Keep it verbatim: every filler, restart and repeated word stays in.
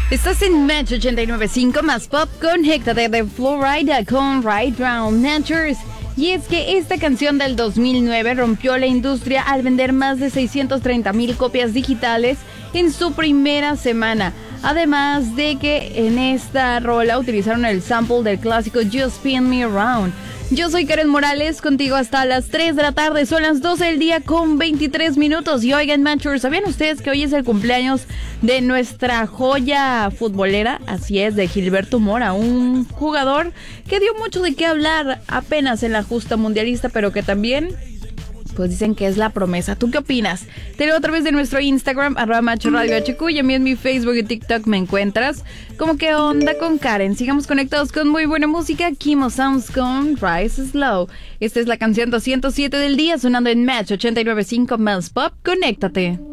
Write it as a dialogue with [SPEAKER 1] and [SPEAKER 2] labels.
[SPEAKER 1] Estás en Match ochenta y nueve punto cinco más pop. Conéctate de Florida con Right Round Natures. Y es que esta canción del dos mil nueve rompió la industria al vender más de seiscientas treinta mil copias digitales en su primera semana. Además de que en esta rola utilizaron el sample del clásico Just Spin Me Around. Yo soy Karen Morales, contigo hasta las tres de la tarde, son las doce del día con veintitrés minutos. Y oigan, Matchers, ¿sabían ustedes que hoy es el cumpleaños de nuestra joya futbolera? Así es, de Gilberto Mora, un jugador que dio mucho de qué hablar apenas en la justa mundialista, pero que también, pues dicen que es la promesa. ¿Tú qué opinas? Te leo a través de nuestro Instagram, arroba Macho Radio H Q, y a mí en mi Facebook y TikTok me encuentras como que onda con Karen. Sigamos conectados con muy buena música. Kimo Sounds con Rise Slow. Esta es la canción doscientos siete del día, sonando en Match ochenta y nueve punto cinco más pop. Conéctate.